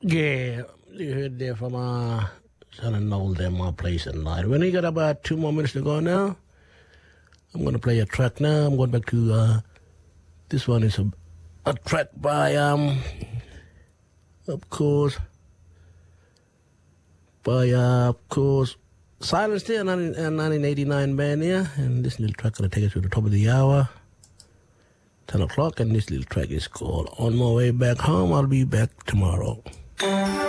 Yeah, you heard there from Son and Noel there, my place at night. We only got about 2 more minutes to go now. I'm going to play a track now. I'm going back to, this one is a track by, of course, Silence there, 1989 band here. And this little track going to take us to the top of the hour, 10 o'clock. And this little track is called On My Way Back Home. I'll be back tomorrow.